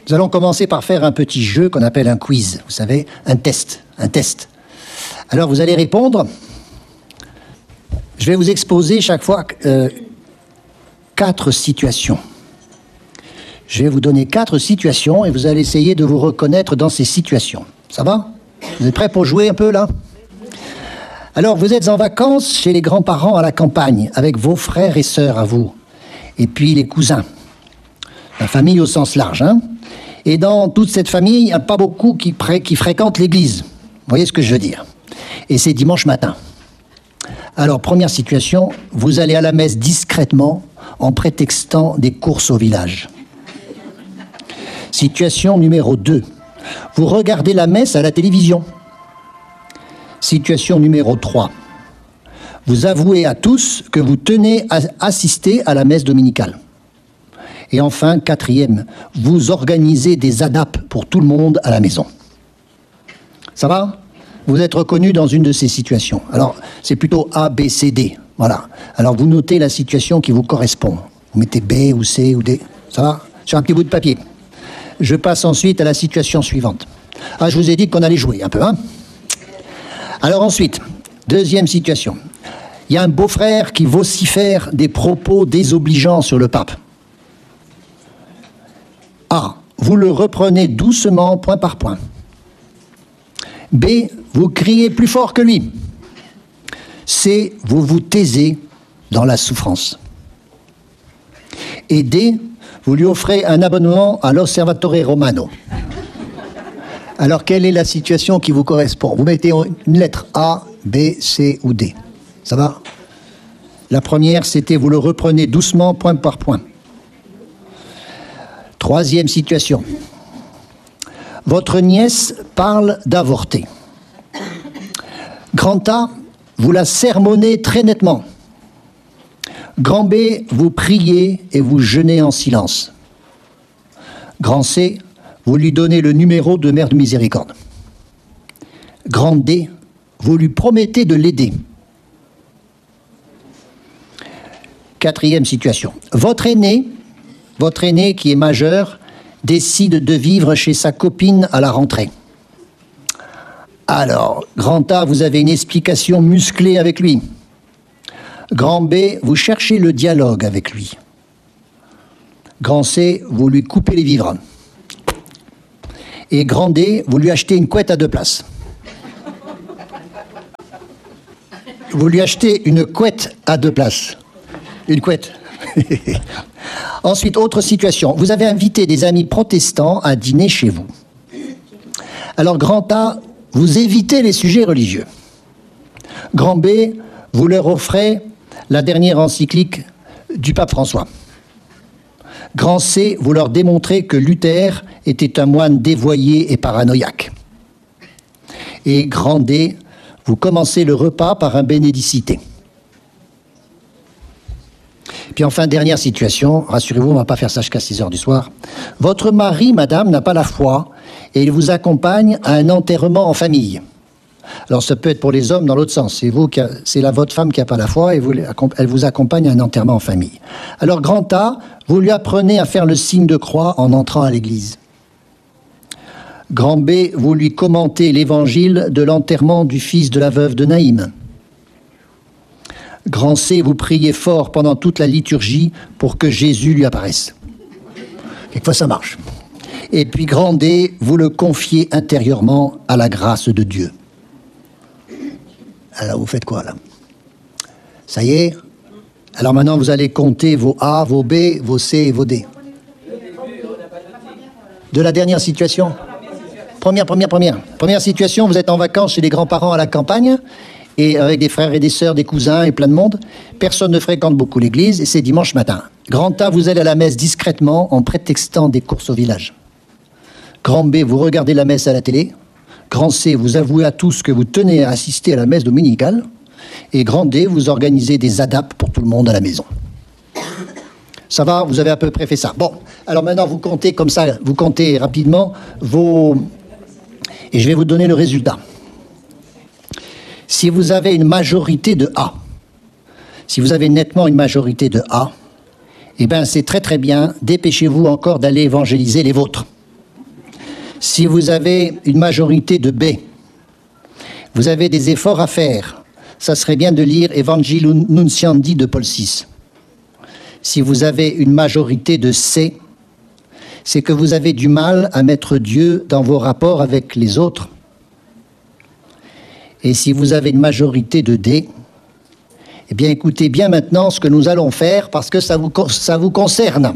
Nous allons commencer par faire un petit jeu qu'on appelle un quiz. Vous savez, un test. Alors, vous allez répondre. Je vais vous exposer chaque fois 4 situations. Je vais vous donner 4 situations et vous allez essayer de vous reconnaître dans ces situations. Ça va? Vous êtes prêts pour jouer un peu, là? Alors, vous êtes en vacances chez les grands-parents à la campagne, avec vos frères et sœurs à vous, et puis les cousins. La famille au sens large, hein? Et dans toute cette famille, il n'y a pas beaucoup qui fréquentent l'église. Vous voyez ce que je veux dire? Et c'est dimanche matin. Alors, première situation, vous allez à la messe discrètement en prétextant des courses au village. Situation numéro 2. Vous regardez la messe à la télévision. Situation numéro 3. Vous avouez à tous que vous tenez à assister à la messe dominicale. Et enfin, 4e, vous organisez des ADAP pour tout le monde à la maison. Ça va? Vous êtes reconnu dans une de ces situations. Alors, c'est plutôt A, B, C, D. Voilà. Alors, vous notez la situation qui vous correspond. Vous mettez B ou C ou D. Ça va? Sur un petit bout de papier. Je passe ensuite à la situation suivante. Ah, je vous ai dit qu'on allait jouer un peu, hein? Alors ensuite, deuxième situation. Il y a un beau-frère qui vocifère des propos désobligeants sur le pape. A. Vous le reprenez doucement, point par point. B. Vous criez plus fort que lui. C. Vous vous taisez dans la souffrance. Et D. Vous lui offrez un abonnement à l'Osservatore Romano. Alors, quelle est la situation qui vous correspond? Vous mettez une lettre A, B, C ou D. Ça va? La première, c'était vous le reprenez doucement, point par point. Troisième situation. Votre nièce parle d'avorter. Grand A, vous la sermonnez très nettement. Grand B, vous priez et vous jeûnez en silence. Grand C, vous lui donnez le numéro de Mère de Miséricorde. Grand D, vous lui promettez de l'aider. 4e situation. Votre aîné qui est majeur, décide de vivre chez sa copine à la rentrée. Alors, grand A, vous avez une explication musclée avec lui. Grand B, vous cherchez le dialogue avec lui. Grand C, vous lui coupez les vivres. Et grand D, vous lui achetez une couette à 2 places. Vous lui achetez une couette à 2 places. Une couette. Ensuite, autre situation. Vous avez invité des amis protestants à dîner chez vous. Alors, grand A, vous évitez les sujets religieux. Grand B, vous leur offrez la dernière encyclique du pape François. Grand C, vous leur démontrez que Luther était un moine dévoyé et paranoïaque. Et grand D, vous commencez le repas par un bénédicité. Puis enfin, dernière situation, rassurez-vous, on ne va pas faire ça jusqu'à 6 heures du soir. Votre mari, madame, n'a pas la foi et il vous accompagne à un enterrement en famille. Alors ça peut être pour les hommes dans l'autre sens. C'est votre femme qui n'a pas la foi et elle vous accompagne à un enterrement en famille. Alors grand A, vous lui apprenez à faire le signe de croix en entrant à l'église. Grand B, vous lui commentez l'évangile de l'enterrement du fils de la veuve de Naïm. Grand C, vous priez fort pendant toute la liturgie pour que Jésus lui apparaisse. Quelquefois, ça marche. Et puis, grand D, vous le confiez intérieurement à la grâce de Dieu. Alors, vous faites quoi, là? Ça y est? Alors maintenant, vous allez compter vos A, vos B, vos C et vos D. De la dernière situation? Première situation, vous êtes en vacances chez les grands-parents à la campagne, et avec des frères et des sœurs, des cousins et plein de monde. Personne ne fréquente beaucoup l'église et c'est dimanche matin. Grand A, vous allez à la messe discrètement en prétextant des courses au village. Grand B, vous regardez la messe à la télé. Grand C, vous avouez à tous que vous tenez à assister à la messe dominicale. Et grand D, vous organisez des ADAP pour tout le monde à la maison. Ça va? Vous avez à peu près fait ça. Bon, alors maintenant vous comptez comme ça, vous comptez rapidement et je vais vous donner le résultat. Si vous avez une majorité de A, si vous avez nettement une majorité de A, eh bien c'est très très bien, dépêchez-vous encore d'aller évangéliser les vôtres. Si vous avez une majorité de B, vous avez des efforts à faire. Ça serait bien de lire Evangelii Nunciandi de Paul VI. Si vous avez une majorité de C, c'est que vous avez du mal à mettre Dieu dans vos rapports avec les autres. Et si vous avez une majorité de D, eh bien écoutez bien maintenant ce que nous allons faire parce que ça vous concerne.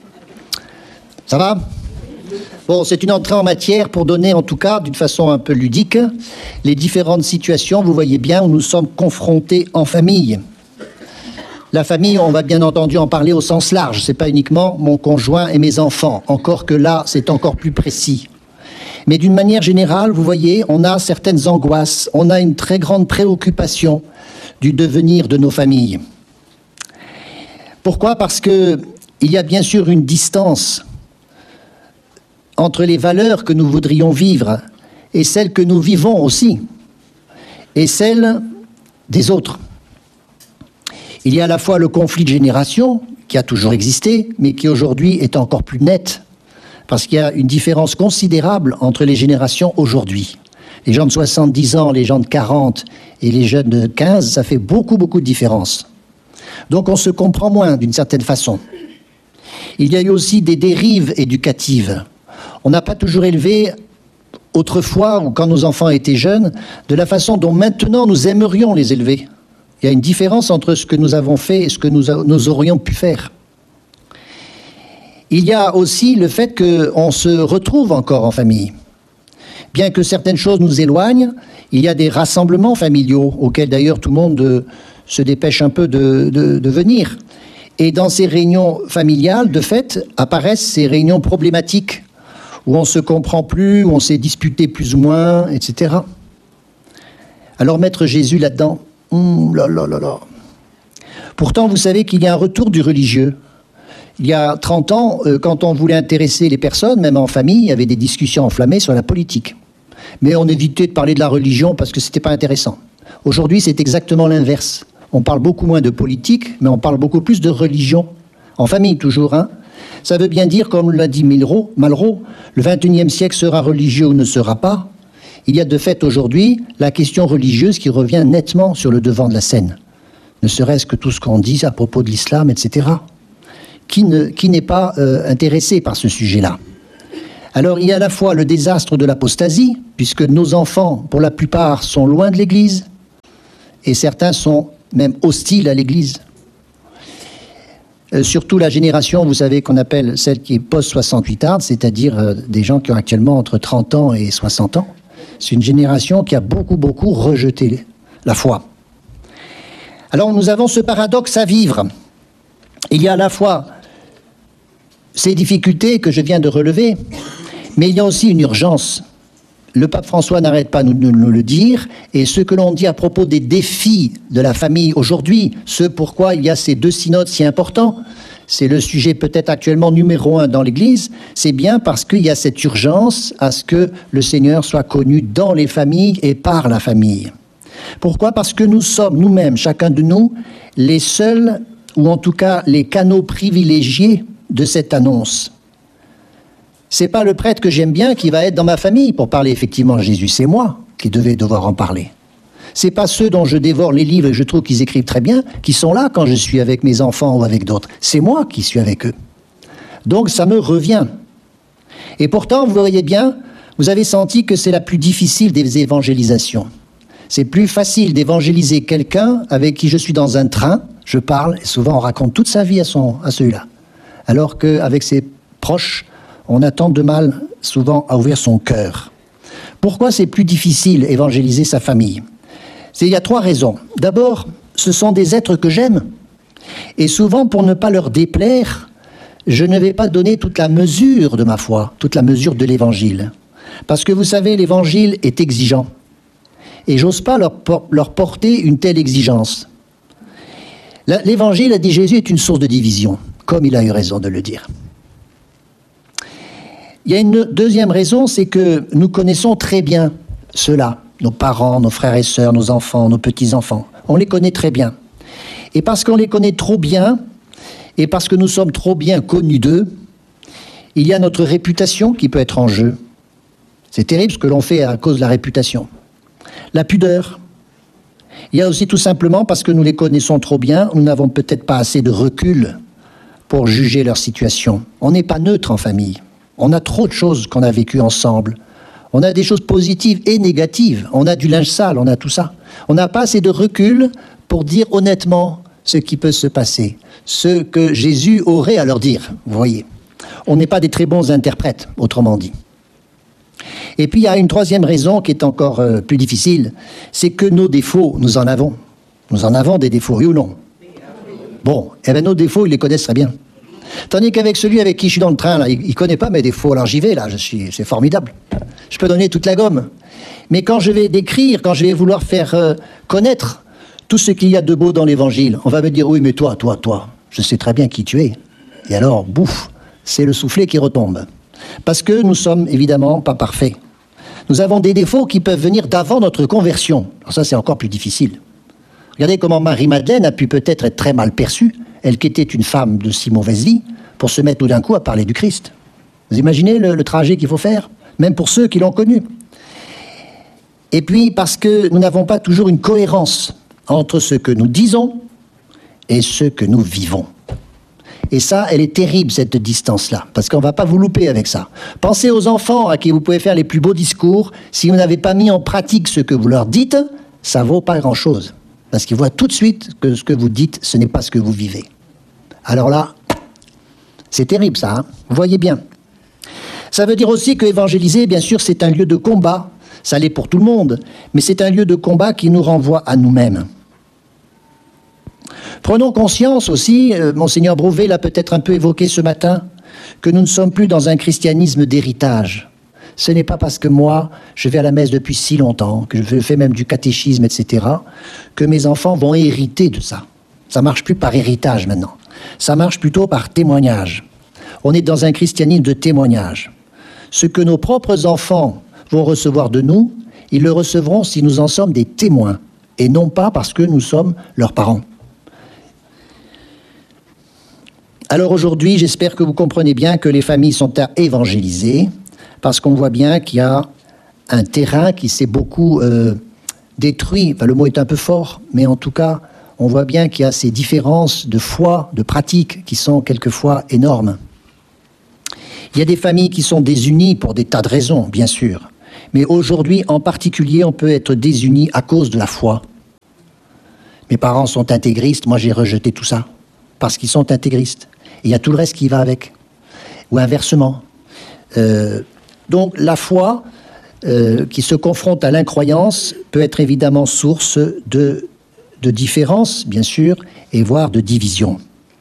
Ça va ? Bon, c'est une entrée en matière pour donner en tout cas, d'une façon un peu ludique, les différentes situations, vous voyez bien, où nous sommes confrontés en famille. La famille, on va bien entendu en parler au sens large, c'est pas uniquement mon conjoint et mes enfants, encore que là, c'est encore plus précis. Mais d'une manière générale, vous voyez, on a certaines angoisses, on a une très grande préoccupation du devenir de nos familles. Pourquoi ? Parce qu'il y a bien sûr une distance entre les valeurs que nous voudrions vivre et celles que nous vivons aussi, et celles des autres. Il y a à la fois le conflit de génération, qui a toujours existé, mais qui aujourd'hui est encore plus net, parce qu'il y a une différence considérable entre les générations aujourd'hui. Les gens de 70 ans, les gens de 40 et les jeunes de 15, ça fait beaucoup de différence. Donc on se comprend moins d'une certaine façon. Il y a eu aussi des dérives éducatives. On n'a pas toujours élevé autrefois, ou quand nos enfants étaient jeunes, de la façon dont maintenant nous aimerions les élever. Il y a une différence entre ce que nous avons fait et ce que nous aurions pu faire. Il y a aussi le fait qu'on se retrouve encore en famille. Bien que certaines choses nous éloignent, il y a des rassemblements familiaux, auxquels d'ailleurs tout le monde se dépêche un peu de venir. Et dans ces réunions familiales, de fait, apparaissent ces réunions problématiques, où on ne se comprend plus, où on s'est disputé plus ou moins, etc. Alors mettre Jésus là-dedans, là. Pourtant, vous savez qu'il y a un retour du religieux. Il y a 30 ans, quand on voulait intéresser les personnes, même en famille, il y avait des discussions enflammées sur la politique. Mais on évitait de parler de la religion parce que ce n'était pas intéressant. Aujourd'hui, c'est exactement l'inverse. On parle beaucoup moins de politique, mais on parle beaucoup plus de religion. En famille, toujours, hein. Ça veut bien dire, comme l'a dit Malraux, le XXIe siècle sera religieux ou ne sera pas. Il y a de fait aujourd'hui la question religieuse qui revient nettement sur le devant de la scène. Ne serait-ce que tout ce qu'on dit à propos de l'islam, etc. Qui n'est pas intéressé par ce sujet-là. Alors il y a à la fois le désastre de l'apostasie, puisque nos enfants, pour la plupart, sont loin de l'Église, et certains sont même hostiles à l'Église. Surtout la génération, vous savez, qu'on appelle celle qui est post-68arde, c'est-à-dire des gens qui ont actuellement entre 30 ans et 60 ans. C'est une génération qui a beaucoup rejeté la foi. Alors nous avons ce paradoxe à vivre. Il y a à la fois ces difficultés que je viens de relever, mais il y a aussi une urgence. Le pape François n'arrête pas de nous le dire, et ce que l'on dit à propos des défis de la famille aujourd'hui, ce pourquoi il y a ces 2 synodes si importants, c'est le sujet peut-être actuellement numéro 1 dans l'Église, c'est bien parce qu'il y a cette urgence à ce que le Seigneur soit connu dans les familles et par la famille. Pourquoi ? Parce que nous sommes nous-mêmes, chacun de nous, les seuls, ou en tout cas les canaux privilégiés de cette annonce. C'est pas le prêtre que j'aime bien qui va être dans ma famille pour parler effectivement de Jésus, c'est moi qui devais devoir en parler. C'est pas ceux dont je dévore les livres et je trouve qu'ils écrivent très bien, qui sont là quand je suis avec mes enfants ou avec d'autres. C'est moi qui suis avec eux. Donc ça me revient. Et pourtant, vous voyez bien, vous avez senti que c'est la plus difficile des évangélisations. C'est plus facile d'évangéliser quelqu'un avec qui je suis dans un train, je parle, et souvent on raconte toute sa vie à celui-là. Alors qu'avec ses proches, on a tant de mal, souvent, à ouvrir son cœur. Pourquoi c'est plus difficile évangéliser sa famille ? Il y a 3 raisons. D'abord, ce sont des êtres que j'aime. Et souvent, pour ne pas leur déplaire, je ne vais pas donner toute la mesure de ma foi, toute la mesure de l'évangile. Parce que vous savez, l'évangile est exigeant. Et j'ose pas leur porter une telle exigence. L'évangile, a dit Jésus, est une source de division, comme il a eu raison de le dire. Il y a une deuxième raison, c'est que nous connaissons très bien ceux-là, nos parents, nos frères et sœurs, nos enfants, nos petits-enfants. On les connaît très bien. Et parce qu'on les connaît trop bien, et parce que nous sommes trop bien connus d'eux, il y a notre réputation qui peut être en jeu. C'est terrible ce que l'on fait à cause de la réputation. La pudeur. Il y a aussi tout simplement parce que nous les connaissons trop bien, nous n'avons peut-être pas assez de recul pour juger leur situation. On n'est pas neutre en famille. On a trop de choses qu'on a vécues ensemble. On a des choses positives et négatives. On a du linge sale, on a tout ça. On n'a pas assez de recul pour dire honnêtement ce qui peut se passer, ce que Jésus aurait à leur dire, vous voyez. On n'est pas des très bons interprètes, autrement dit. Et puis il y a une troisième raison qui est encore plus difficile, c'est que nos défauts, nous en avons. Nous en avons des défauts, oui ou non? Bon, eh bien nos défauts, ils les connaissent très bien. Tandis qu'avec celui avec qui je suis dans le train, là, il ne connaît pas mes défauts, alors j'y vais, là, c'est formidable. Je peux donner toute la gomme. Mais quand je vais décrire, quand je vais vouloir faire connaître tout ce qu'il y a de beau dans l'Évangile, on va me dire, oui, mais toi, je sais très bien qui tu es. Et alors, bouf, c'est le soufflet qui retombe. Parce que nous sommes évidemment pas parfaits. Nous avons des défauts qui peuvent venir d'avant notre conversion. Alors ça, c'est encore plus difficile. Regardez comment Marie-Madeleine a pu peut-être être très mal perçue, elle qui était une femme de si mauvaise vie, pour se mettre tout d'un coup à parler du Christ. Vous imaginez le trajet qu'il faut faire, même pour ceux qui l'ont connu. Et puis, parce que nous n'avons pas toujours une cohérence entre ce que nous disons et ce que nous vivons. Et ça, elle est terrible, cette distance-là, parce qu'on ne va pas vous louper avec ça. Pensez aux enfants à qui vous pouvez faire les plus beaux discours. Si vous n'avez pas mis en pratique ce que vous leur dites, ça ne vaut pas grand-chose. Parce qu'ils voient tout de suite que ce que vous dites, ce n'est pas ce que vous vivez. Alors là, c'est terrible ça, hein, vous voyez bien. Ça veut dire aussi que évangéliser, bien sûr, c'est un lieu de combat. Ça l'est pour tout le monde, mais c'est un lieu de combat qui nous renvoie à nous-mêmes. Prenons conscience aussi, Monseigneur Brouvet l'a peut-être un peu évoqué ce matin, que nous ne sommes plus dans un christianisme d'héritage. Ce n'est pas parce que moi, je vais à la messe depuis si longtemps, que je fais même du catéchisme, etc., que mes enfants vont hériter de ça. Ça ne marche plus par héritage maintenant. Ça marche plutôt par témoignage. On est dans un christianisme de témoignage. Ce que nos propres enfants vont recevoir de nous, ils le recevront si nous en sommes des témoins, et non pas parce que nous sommes leurs parents. Alors aujourd'hui, j'espère que vous comprenez bien que les familles sont à évangéliser, parce qu'on voit bien qu'il y a un terrain qui s'est beaucoup détruit. Enfin, le mot est un peu fort, mais en tout cas, on voit bien qu'il y a ces différences de foi, de pratique, qui sont quelquefois énormes. Il y a des familles qui sont désunies pour des tas de raisons, bien sûr. Mais aujourd'hui, en particulier, on peut être désuni à cause de la foi. Mes parents sont intégristes, moi j'ai rejeté tout ça, parce qu'ils sont intégristes. Et il y a tout le reste qui va avec, ou inversement. Donc la foi qui se confronte à l'incroyance peut être évidemment source de différence, bien sûr, et voire de division.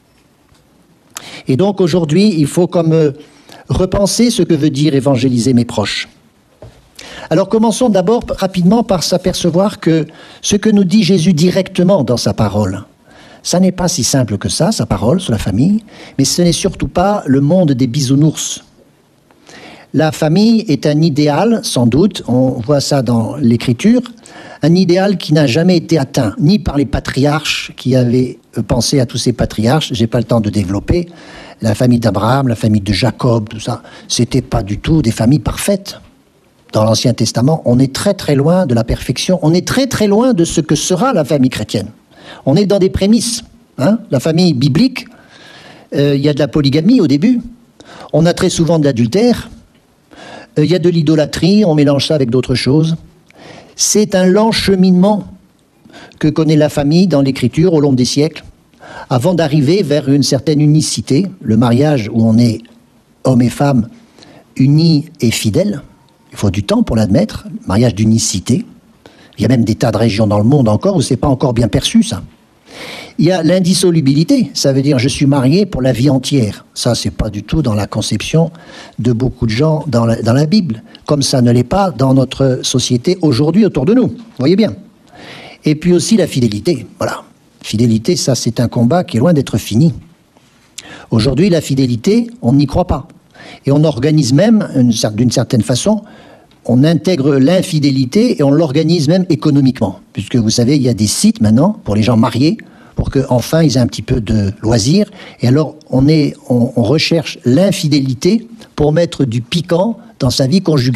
Et donc aujourd'hui, il faut comme repenser ce que veut dire évangéliser mes proches. Alors commençons d'abord rapidement par s'apercevoir que ce que nous dit Jésus directement dans sa parole, ça n'est pas si simple que ça, sa parole sur la famille, mais ce n'est surtout pas le monde des bisounours. La famille est un idéal, sans doute, on voit ça dans l'Écriture, un idéal qui n'a jamais été atteint, ni par les patriarches qui avaient pensé à tous ces patriarches, j'ai pas le temps de développer, la famille d'Abraham, la famille de Jacob, tout ça, c'était pas du tout des familles parfaites. Dans l'Ancien Testament, on est très très loin de la perfection, on est très très loin de ce que sera la famille chrétienne. On est dans des prémices, hein. La famille biblique, il y a de la polygamie au début, on a très souvent de l'adultère, il y a de l'idolâtrie, on mélange ça avec d'autres choses. C'est un lent cheminement que connaît la famille dans l'Écriture au long des siècles, avant d'arriver vers une certaine unicité, le mariage où on est homme et femme unis et fidèles. Il faut du temps pour l'admettre, mariage d'unicité. Il y a même des tas de régions dans le monde encore où c'est pas encore bien perçu, ça. Il y a l'indissolubilité, ça veut dire je suis marié pour la vie entière. Ça, c'est pas du tout dans la conception de beaucoup de gens dans la Bible, comme ça ne l'est pas dans notre société aujourd'hui autour de nous. Vous voyez bien. Et puis aussi la fidélité, voilà. Fidélité, ça c'est un combat qui est loin d'être fini. Aujourd'hui, la fidélité, on n'y croit pas. Et on organise même, d'une certaine façon, on intègre l'infidélité et on l'organise même économiquement. Puisque vous savez, il y a des sites maintenant pour les gens mariés, pour qu'enfin ils aient un petit peu de loisirs. Et alors on recherche l'infidélité pour mettre du piquant dans sa vie conjugale.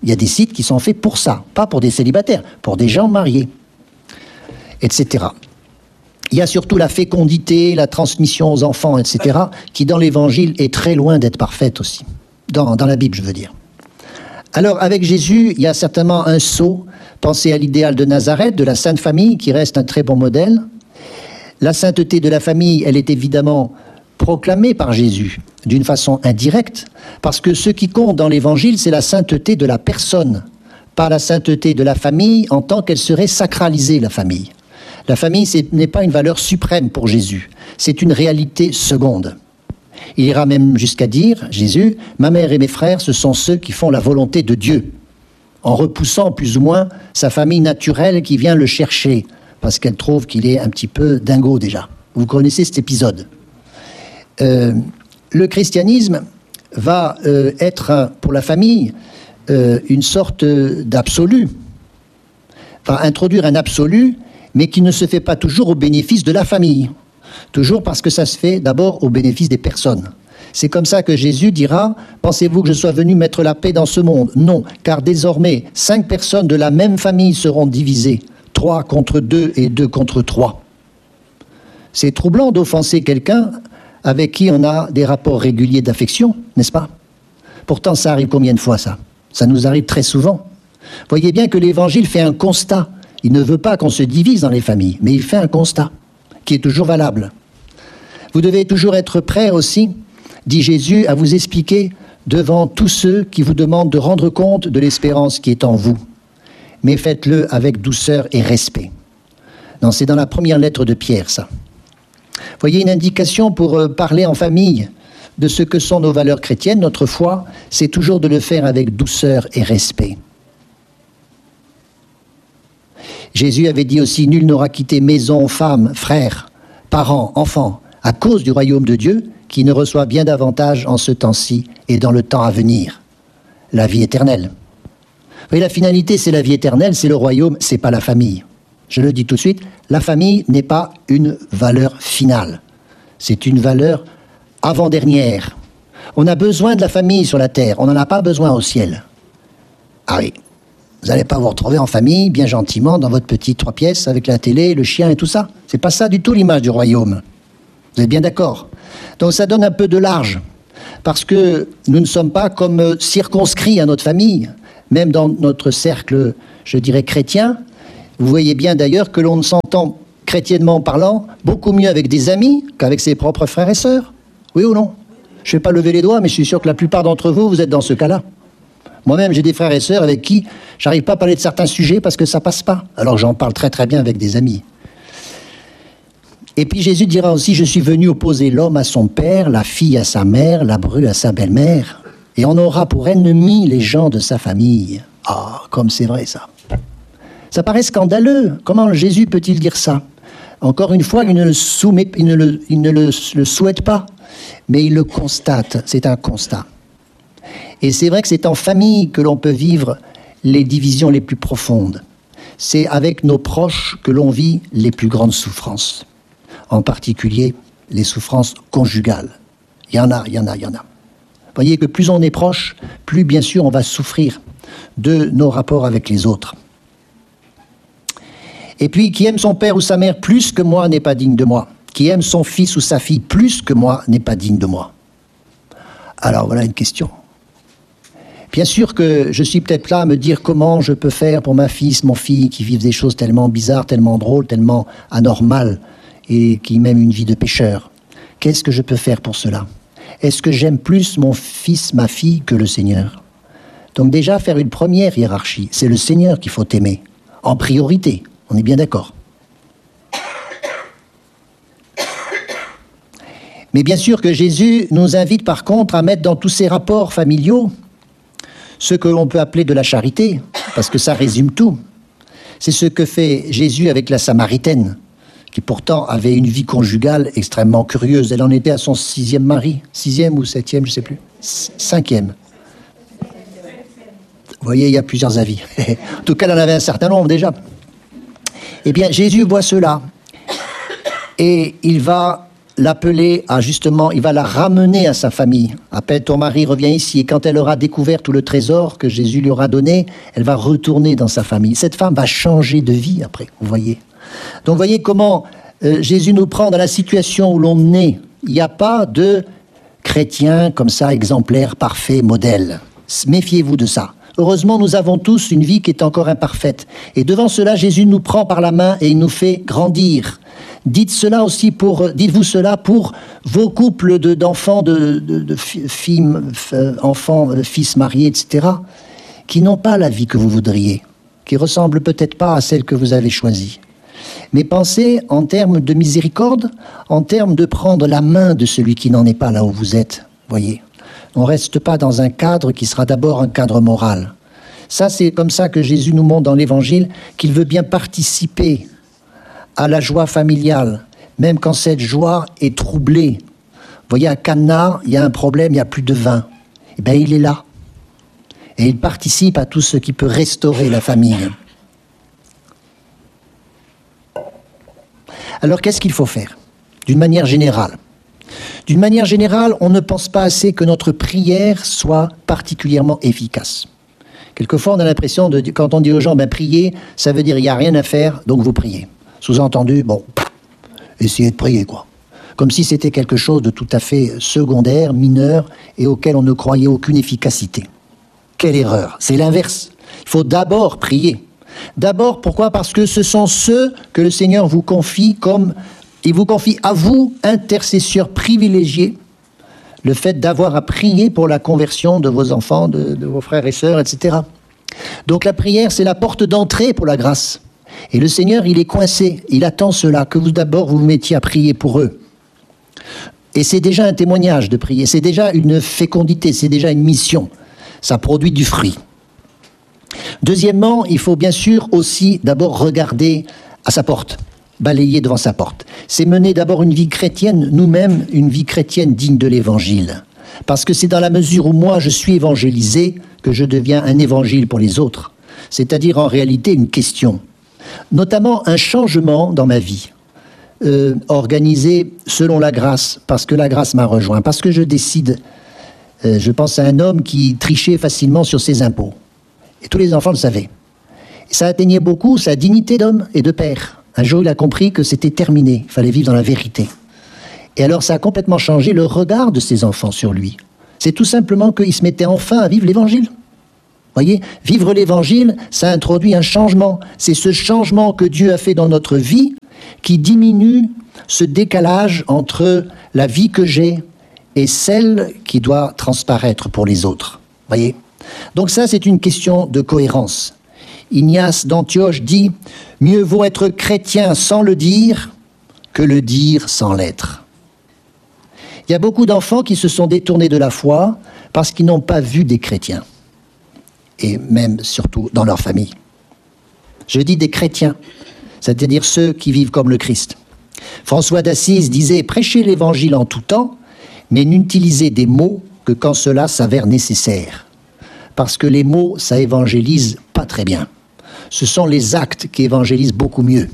Il y a des sites qui sont faits pour ça, pas pour des célibataires, pour des gens mariés, etc. Il y a surtout la fécondité, la transmission aux enfants, etc., qui dans l'Évangile est très loin d'être parfaite aussi. Dans la Bible, je veux dire. Alors, avec Jésus, il y a certainement un saut. Pensez à l'idéal de Nazareth, de la Sainte Famille, qui reste un très bon modèle. La sainteté de la famille, elle est évidemment proclamée par Jésus, d'une façon indirecte, parce que ce qui compte dans l'Évangile, c'est la sainteté de la personne, pas la sainteté de la famille en tant qu'elle serait sacralisée, la famille. La famille, ce n'est pas une valeur suprême pour Jésus, c'est une réalité seconde. Il ira même jusqu'à dire, Jésus, « Ma mère et mes frères, ce sont ceux qui font la volonté de Dieu », en repoussant plus ou moins sa famille naturelle qui vient le chercher, parce qu'elle trouve qu'il est un petit peu dingo déjà. Vous connaissez cet épisode. Le christianisme va être, pour la famille, une sorte d'absolu. Va introduire un absolu, mais qui ne se fait pas toujours au bénéfice de la famille. Toujours parce que ça se fait d'abord au bénéfice des personnes. C'est comme ça que Jésus dira « Pensez-vous que je sois venu mettre la paix dans ce monde ?» Non, car désormais, 5 personnes de la même famille seront divisées. 3 contre 2 et 2 contre 3. C'est troublant d'offenser quelqu'un avec qui on a des rapports réguliers d'affection, n'est-ce pas? Pourtant, ça arrive combien de fois, ça? Ça nous arrive très souvent. Voyez bien que l'Évangile fait un constat. Il ne veut pas qu'on se divise dans les familles, mais il fait un constat qui est toujours valable. Vous devez toujours être prêt aussi, dit Jésus, à vous expliquer devant tous ceux qui vous demandent de rendre compte de l'espérance qui est en vous. Mais faites-le avec douceur et respect. Non, c'est dans la première lettre de Pierre, ça. Voyez, une indication pour parler en famille de ce que sont nos valeurs chrétiennes, notre foi, c'est toujours de le faire avec douceur et respect. Jésus avait dit aussi « Nul n'aura quitté maison, femme, frère, parents, enfants, à cause du royaume de Dieu, qui ne reçoit bien davantage en ce temps-ci et dans le temps à venir. La vie éternelle. » Vous voyez, la finalité, c'est la vie éternelle, c'est le royaume, c'est pas la famille. Je le dis tout de suite, la famille n'est pas une valeur finale. C'est une valeur avant-dernière. On a besoin de la famille sur la terre, on n'en a pas besoin au ciel. Ah oui. Vous n'allez pas vous retrouver en famille, bien gentiment, dans votre petite 3 pièces, avec la télé, le chien et tout ça. C'est pas ça du tout l'image du royaume. Vous êtes bien d'accord? Donc ça donne un peu de large, parce que nous ne sommes pas comme circonscrits à notre famille, même dans notre cercle, je dirais, chrétien. Vous voyez bien d'ailleurs que l'on s'entend, chrétiennement parlant, beaucoup mieux avec des amis qu'avec ses propres frères et sœurs. Oui ou non? Je ne vais pas lever les doigts, mais je suis sûr que la plupart d'entre vous, vous êtes dans ce cas-là. Moi-même, j'ai des frères et sœurs avec qui j'arrive pas à parler de certains sujets parce que ça passe pas. Alors j'en parle très très bien avec des amis. Et puis Jésus dira aussi, je suis venu opposer l'homme à son père, la fille à sa mère, la bru à sa belle-mère. Et on aura pour ennemis les gens de sa famille. Ah, comme c'est vrai ça. Ça paraît scandaleux. Comment Jésus peut-il dire ça? Encore une fois, il ne le souhaite pas, mais il le constate. C'est un constat. Et c'est vrai que c'est en famille que l'on peut vivre les divisions les plus profondes. C'est avec nos proches que l'on vit les plus grandes souffrances. En particulier, les souffrances conjugales. Il y en a. Vous voyez que plus on est proche, plus bien sûr on va souffrir de nos rapports avec les autres. Et puis, qui aime son père ou sa mère plus que moi n'est pas digne de moi. Qui aime son fils ou sa fille plus que moi n'est pas digne de moi. Alors voilà une question. Bien sûr que je suis peut-être là à me dire comment je peux faire pour ma fille, mon fils, qui vivent des choses tellement bizarres, tellement drôles, tellement anormales, et qui mènent une vie de pécheur. Qu'est-ce que je peux faire pour cela? Est-ce que j'aime plus mon fils, ma fille, que le Seigneur? Donc déjà, faire une première hiérarchie, c'est le Seigneur qu'il faut aimer, en priorité, on est bien d'accord. Mais bien sûr que Jésus nous invite par contre à mettre dans tous ces rapports familiaux ce que l'on peut appeler de la charité, parce que ça résume tout. C'est ce que fait Jésus avec la Samaritaine, qui pourtant avait une vie conjugale extrêmement curieuse. Elle en était à son 6e mari, 6e ou 7e, je ne sais plus, 5e. Vous voyez, il y a plusieurs avis. En tout cas, elle en avait un certain nombre déjà. Eh bien, Jésus voit cela, et il va l'appeler à justement, il va la ramener à sa famille. À peine ton mari revient ici, et quand elle aura découvert tout le trésor que Jésus lui aura donné, elle va retourner dans sa famille. Cette femme va changer de vie après, vous voyez. Donc vous voyez comment Jésus nous prend dans la situation où l'on est. Il n'y a pas de chrétien comme ça, exemplaire, parfait, modèle. Méfiez-vous de ça. Heureusement, nous avons tous une vie qui est encore imparfaite. Et devant cela, Jésus nous prend par la main et il nous fait grandir. Dites-vous cela pour vos couples d'enfants, enfants, fils mariés, etc., qui n'ont pas la vie que vous voudriez, qui ressemblent peut-être pas à celle que vous avez choisie. Mais pensez en termes de miséricorde, en termes de prendre la main de celui qui n'en est pas là où vous êtes, voyez. On ne reste pas dans un cadre qui sera d'abord un cadre moral. Ça, c'est comme ça que Jésus nous montre dans l'Évangile qu'il veut bien participer à la joie familiale, même quand cette joie est troublée. Vous voyez, à Cana, il y a un problème, il n'y a plus de vin. Eh bien, il est là. Et il participe à tout ce qui peut restaurer la famille. Alors, qu'est-ce qu'il faut faire, d'une manière générale ? D'une manière générale, on ne pense pas assez que notre prière soit particulièrement efficace. Quelquefois, on a l'impression, quand on dit aux gens, priez, ça veut dire il n'y a rien à faire, donc vous priez. Sous-entendu, essayez de prier, quoi. Comme si c'était quelque chose de tout à fait secondaire, mineur, et auquel on ne croyait aucune efficacité. Quelle erreur! C'est l'inverse. Il faut d'abord prier. D'abord, pourquoi? Parce que ce sont ceux que le Seigneur vous confie il vous confie à vous, intercesseurs privilégiés, le fait d'avoir à prier pour la conversion de vos enfants, de vos frères et sœurs, etc. Donc la prière, c'est la porte d'entrée pour la grâce. Et le Seigneur, il est coincé, il attend cela, que vous d'abord vous mettiez à prier pour eux. Et c'est déjà un témoignage de prier, c'est déjà une fécondité, c'est déjà une mission. Ça produit du fruit. Deuxièmement, il faut bien sûr aussi d'abord regarder à sa porte, balayer devant sa porte. C'est mener d'abord une vie chrétienne, nous-mêmes, une vie chrétienne digne de l'Évangile. Parce que c'est dans la mesure où moi je suis évangélisé que je deviens un évangile pour les autres. C'est-à-dire en réalité une question. Notamment un changement dans ma vie. Organisé selon la grâce, parce que la grâce m'a rejoint. Parce que je décide, je pense à un homme qui trichait facilement sur ses impôts. Et tous les enfants le savaient. Et ça atteignait beaucoup sa dignité d'homme et de père. Un jour, il a compris que c'était terminé. Il fallait vivre dans la vérité. Et alors, ça a complètement changé le regard de ses enfants sur lui. C'est tout simplement qu'il se mettait enfin à vivre l'Évangile. Voyez, vivre l'Évangile, ça introduit un changement. C'est ce changement que Dieu a fait dans notre vie qui diminue ce décalage entre la vie que j'ai et celle qui doit transparaître pour les autres. Voyez ? Donc ça, c'est une question de cohérence. Ignace d'Antioche dit « Mieux vaut être chrétien sans le dire que le dire sans l'être ». Il y a beaucoup d'enfants qui se sont détournés de la foi parce qu'ils n'ont pas vu des chrétiens. Et même, surtout, dans leur famille. Je dis des chrétiens, c'est-à-dire ceux qui vivent comme le Christ. François d'Assise disait « Prêchez l'Évangile en tout temps, mais n'utilisez des mots que quand cela s'avère nécessaire. » Parce que les mots, ça évangélise pas très bien. Ce sont les actes qui évangélisent beaucoup mieux.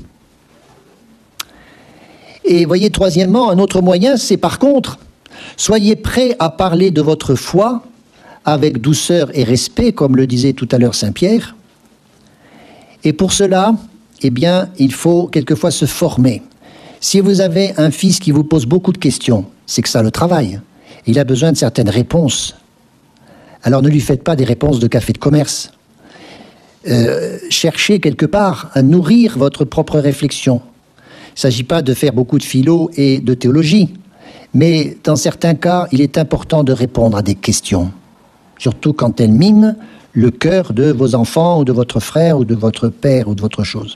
Et voyez, troisièmement, un autre moyen, c'est par contre, soyez prêts à parler de votre foi avec douceur et respect, comme le disait tout à l'heure Saint Pierre. Et pour cela, eh bien, il faut quelquefois se former. Si vous avez un fils qui vous pose beaucoup de questions, c'est que ça le travaille. Il a besoin de certaines réponses. Alors ne lui faites pas des réponses de café de commerce. Cherchez quelque part à nourrir votre propre réflexion. Il ne s'agit pas de faire beaucoup de philo et de théologie, mais dans certains cas, il est important de répondre à des questions, surtout quand elles minent le cœur de vos enfants ou de votre frère ou de votre père ou de votre chose.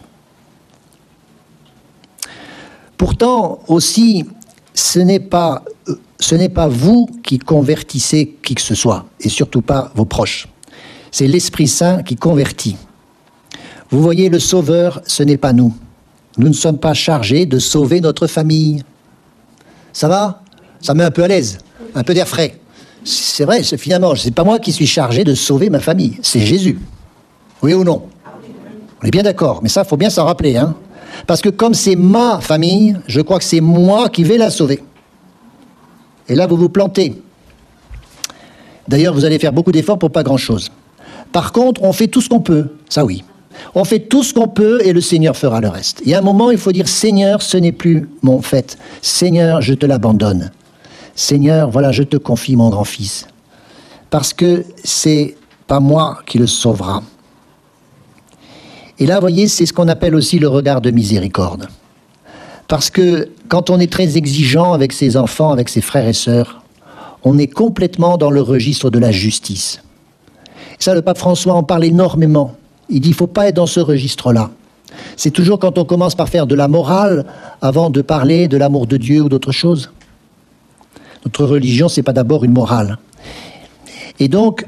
Pourtant, aussi, ce n'est pas vous qui convertissez qui que ce soit, et surtout pas vos proches. C'est l'Esprit Saint qui convertit. Vous voyez, le Sauveur, ce n'est pas nous. Nous ne sommes pas chargés de sauver notre famille. Ça va? Ça met un peu à l'aise, un peu d'air frais. C'est vrai, finalement, ce n'est pas moi qui suis chargé de sauver ma famille, c'est Jésus. Oui ou non? On est bien d'accord, mais ça, il faut bien s'en rappeler. Parce que comme c'est ma famille, je crois que c'est moi qui vais la sauver. Et là, vous vous plantez. D'ailleurs, vous allez faire beaucoup d'efforts pour pas grand-chose. Par contre, on fait tout ce qu'on peut. Ça, oui. On fait tout ce qu'on peut et le Seigneur fera le reste. Il y a un moment, il faut dire, Seigneur, ce n'est plus mon fait. Seigneur, je te l'abandonne. Seigneur, voilà, je te confie mon grand-fils. Parce que c'est pas moi qui le sauvera. Et là, vous voyez, c'est ce qu'on appelle aussi le regard de miséricorde. Parce que quand on est très exigeant avec ses enfants, avec ses frères et sœurs, on est complètement dans le registre de la justice. Et ça, le pape François en parle énormément. Il dit, il ne faut pas être dans ce registre-là. C'est toujours quand on commence par faire de la morale avant de parler de l'amour de Dieu ou d'autre chose. Notre religion, ce n'est pas d'abord une morale. Et donc,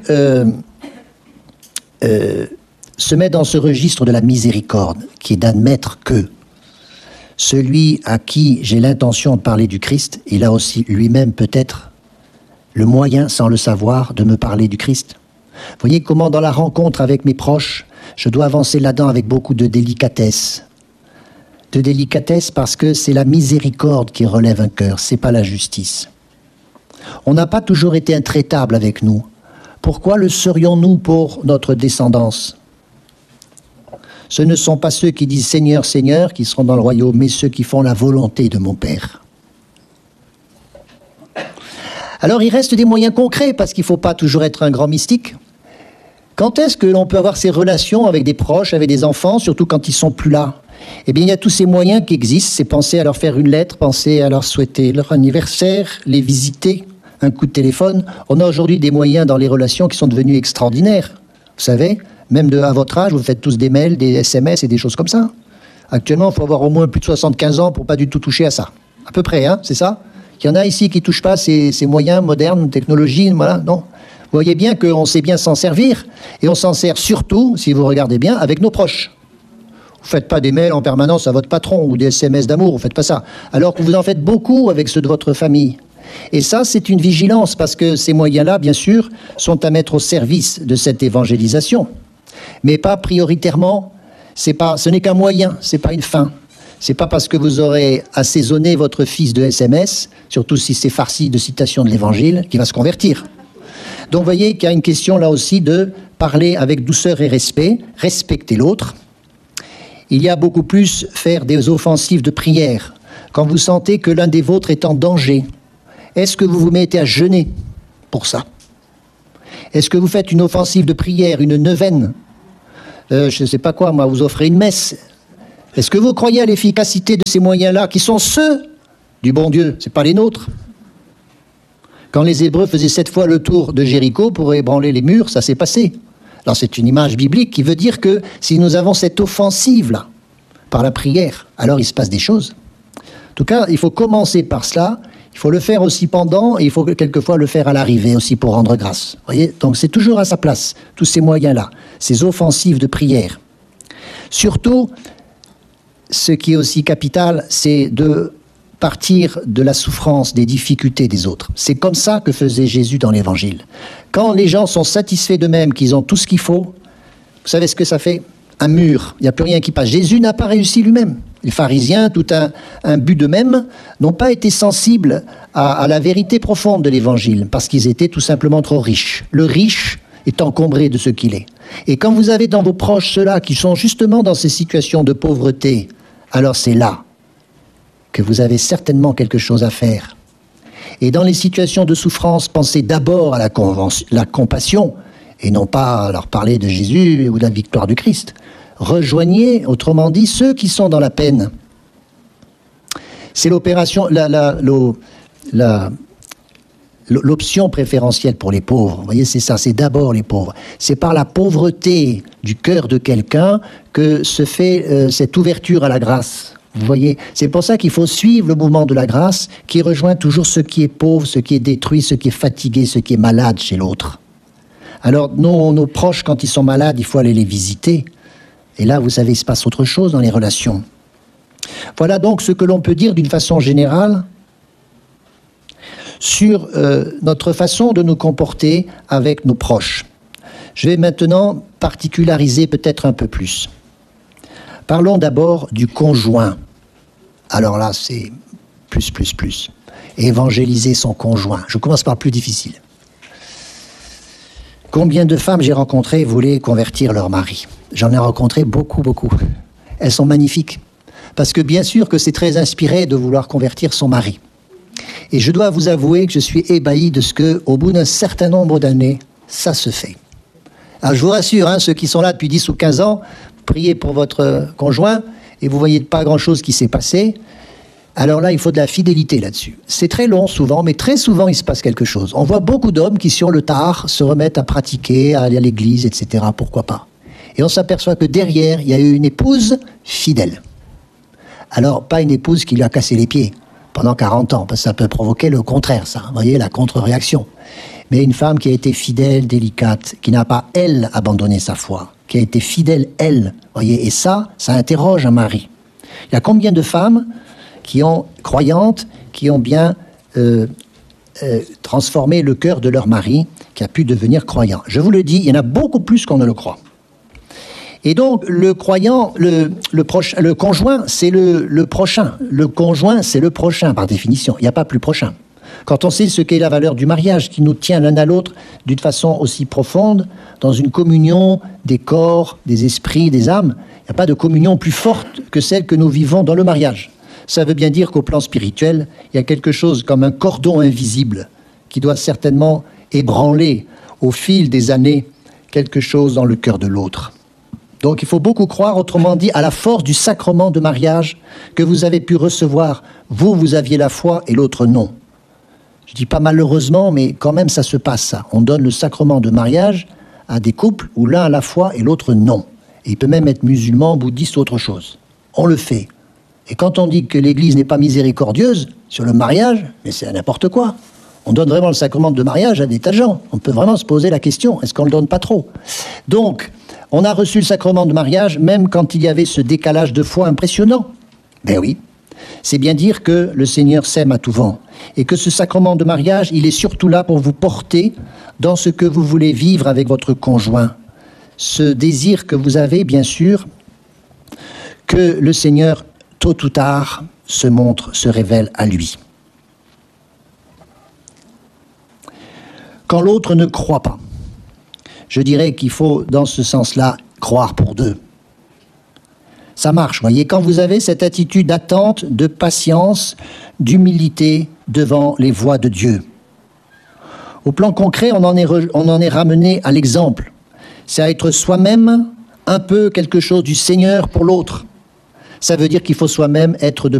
se mettre dans ce registre de la miséricorde, qui est d'admettre que celui à qui j'ai l'intention de parler du Christ, il a aussi lui-même peut-être le moyen, sans le savoir, de me parler du Christ. Vous voyez comment dans la rencontre avec mes proches, je dois avancer là-dedans avec beaucoup de délicatesse. De délicatesse parce que c'est la miséricorde qui relève un cœur, c'est pas la justice. On n'a pas toujours été intraitable avec nous. Pourquoi le serions-nous pour notre descendance ? Ce ne sont pas ceux qui disent « Seigneur, Seigneur » qui seront dans le royaume, mais ceux qui font la volonté de mon Père. Alors il reste des moyens concrets, parce qu'il ne faut pas toujours être un grand mystique. Quand est-ce que l'on peut avoir ces relations avec des proches, avec des enfants, surtout quand ils ne sont plus là ? Eh bien, il y a tous ces moyens qui existent, c'est penser à leur faire une lettre, penser à leur souhaiter leur anniversaire, les visiter, un coup de téléphone. On a aujourd'hui des moyens dans les relations qui sont devenus extraordinaires. Vous savez, même à votre âge, vous faites tous des mails, des SMS et des choses comme ça. Actuellement, il faut avoir au moins plus de 75 ans pour pas du tout toucher à ça. À peu près, hein, c'est ça ? Il y en a ici qui ne touchent pas ces moyens modernes, technologies, voilà, non. Vous voyez bien qu'on sait bien s'en servir, et on s'en sert surtout, si vous regardez bien, avec nos proches. Vous ne faites pas des mails en permanence à votre patron, ou des SMS d'amour, vous ne faites pas ça. Alors que vous en faites beaucoup avec ceux de votre famille. Et ça, c'est une vigilance, parce que ces moyens-là, bien sûr, sont à mettre au service de cette évangélisation. Mais pas prioritairement, ce n'est qu'un moyen, ce n'est pas une fin. Ce n'est pas parce que vous aurez assaisonné votre fils de SMS, surtout si c'est farci de citations de l'Évangile, qu'il va se convertir. Donc vous voyez qu'il y a une question là aussi de parler avec douceur et respect, respecter l'autre. Il y a beaucoup plus faire des offensives de prière. Quand vous sentez que l'un des vôtres est en danger, est-ce que vous vous mettez à jeûner pour ça ? Est-ce que vous faites une offensive de prière, une neuvaine ? Je ne sais pas quoi, moi, vous offrez une messe. Est-ce que vous croyez à l'efficacité de ces moyens-là, qui sont ceux du bon Dieu, ce n'est pas les nôtres ? Quand les Hébreux faisaient 7 fois le tour de Jéricho pour ébranler les murs, ça s'est passé. Alors c'est une image biblique qui veut dire que si nous avons cette offensive-là, par la prière, alors il se passe des choses. En tout cas, il faut commencer par cela, il faut le faire aussi pendant, et il faut quelquefois le faire à l'arrivée aussi pour rendre grâce. Vous voyez ? Donc c'est toujours à sa place, tous ces moyens-là, ces offensives de prière. Surtout, ce qui est aussi capital, c'est de partir de la souffrance, des difficultés des autres. C'est comme ça que faisait Jésus dans l'Évangile. Quand les gens sont satisfaits d'eux-mêmes, qu'ils ont tout ce qu'il faut, vous savez ce que ça fait ? Un mur, il n'y a plus rien qui passe. Jésus n'a pas réussi lui-même. Les pharisiens, tout un but d'eux-mêmes, n'ont pas été sensibles à la vérité profonde de l'Évangile, parce qu'ils étaient tout simplement trop riches. Le riche est encombré de ce qu'il est. Et quand vous avez dans vos proches ceux-là qui sont justement dans ces situations de pauvreté, alors c'est là que vous avez certainement quelque chose à faire. Et dans les situations de souffrance, pensez d'abord à la compassion, et non pas à leur parler de Jésus ou de la victoire du Christ. Rejoignez, autrement dit, ceux qui sont dans la peine. C'est l'opération, l'option préférentielle pour les pauvres. Vous voyez, c'est ça, c'est d'abord les pauvres. C'est par la pauvreté du cœur de quelqu'un que se fait cette ouverture à la grâce. Vous voyez, c'est pour ça qu'il faut suivre le mouvement de la grâce qui rejoint toujours ce qui est pauvre, ce qui est détruit, ce qui est fatigué, ce qui est malade chez l'autre. Alors, nos proches, quand ils sont malades, il faut aller les visiter. Et là, vous savez, il se passe autre chose dans les relations. Voilà donc ce que l'on peut dire d'une façon générale sur notre façon de nous comporter avec nos proches. Je vais maintenant particulariser peut-être un peu plus. Parlons d'abord du conjoint. Alors là, c'est plus. évangéliser son conjoint. Je commence par le plus difficile. Combien de femmes j'ai rencontrées voulaient convertir leur mari? J'en ai rencontré beaucoup, beaucoup. Elles sont magnifiques. Parce que bien sûr que c'est très inspiré de vouloir convertir son mari. Et je dois vous avouer que je suis ébahi de ce que, au bout d'un certain nombre d'années, ça se fait. Alors je vous rassure, hein, ceux qui sont là depuis 10 ou 15 ans, priez pour votre conjoint et vous voyez pas grand-chose qui s'est passé. Alors là, il faut de la fidélité là-dessus. C'est très long souvent, mais très souvent, il se passe quelque chose. On voit beaucoup d'hommes qui, sur le tard, se remettent à pratiquer, à aller à l'église, etc. Pourquoi pas? Et on s'aperçoit que derrière, il y a eu une épouse fidèle. Alors, pas une épouse qui lui a cassé les pieds pendant 40 ans, parce que ça peut provoquer le contraire, ça. Vous voyez, la contre-réaction. Mais une femme qui a été fidèle, délicate, qui n'a pas, elle, abandonné sa foi, qui a été fidèle, elle. Voyez, et ça interroge un mari. Il y a combien de femmes croyantes, qui ont bien transformé le cœur de leur mari, qui a pu devenir croyant. Je vous le dis, il y en a beaucoup plus qu'on ne le croit. Et donc, le croyant, le conjoint, c'est le prochain. Le conjoint, c'est le prochain, par définition. Il n'y a pas plus prochain. Quand on sait ce qu'est la valeur du mariage, qui nous tient l'un à l'autre d'une façon aussi profonde, dans une communion des corps, des esprits, des âmes, il n'y a pas de communion plus forte que celle que nous vivons dans le mariage. Ça veut bien dire qu'au plan spirituel, il y a quelque chose comme un cordon invisible qui doit certainement ébranler au fil des années quelque chose dans le cœur de l'autre. Donc il faut beaucoup croire, autrement dit, à la force du sacrement de mariage que vous avez pu recevoir. Vous aviez la foi et l'autre non. Je dis pas malheureusement, mais quand même ça se passe ça. On donne le sacrement de mariage à des couples où l'un a la foi et l'autre non. Et il peut même être musulman, bouddhiste, autre chose. On le fait. Et quand on dit que l'Église n'est pas miséricordieuse sur le mariage, mais c'est n'importe quoi. On donne vraiment le sacrement de mariage à des tas de gens. On peut vraiment se poser la question, est-ce qu'on le donne pas trop? Donc, on a reçu le sacrement de mariage, même quand il y avait ce décalage de foi impressionnant. Ben oui, c'est bien dire que le Seigneur s'aime à tout vent. Et que ce sacrement de mariage, il est surtout là pour vous porter dans ce que vous voulez vivre avec votre conjoint. Ce désir que vous avez, bien sûr, que le Seigneur, tôt ou tard, se révèle à lui. Quand l'autre ne croit pas, je dirais qu'il faut, dans ce sens-là, croire pour deux. Ça marche, voyez, quand vous avez cette attitude d'attente, de patience, d'humilité devant les voies de Dieu. Au plan concret, on en est ramené à l'exemple. C'est à être soi-même un peu quelque chose du Seigneur pour l'autre. Ça veut dire qu'il faut soi-même être de